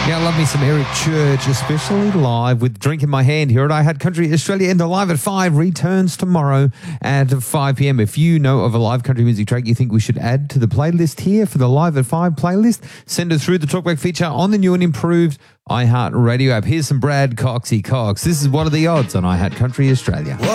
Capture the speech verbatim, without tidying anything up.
Yeah, I love me some Eric Church, especially live with Drink in My Hand here at I Had Country Australia. And the Live at five returns tomorrow at five p.m. If you know of a live country music track you think we should add to the playlist here for the Live at five playlist, send it through the Talkback feature on the new and improved iHeart Radio app. Here's some Brad Coxey Cox. This is What Are the Odds on I Had Country Australia.